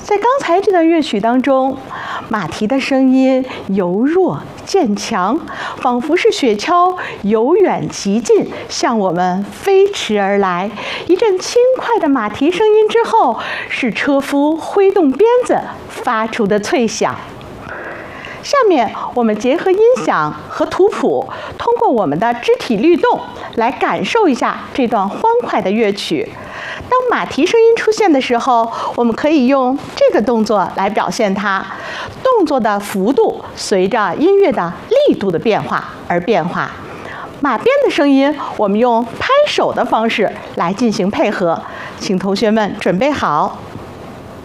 在刚才这段乐曲当中，马蹄的声音由弱渐强，仿佛是雪橇由远及近向我们飞驰而来。一阵轻快的马蹄声音之后，是车夫挥动鞭子发出的脆响。下面我们结合音响和图谱，通过我们的肢体律动来感受一下这段欢快的乐曲。当马蹄声音出现的时候，我们可以用这个动作来表现它。动作的幅度随着音乐的力度的变化而变化。马鞭的声音，我们用拍手的方式来进行配合。请同学们准备好。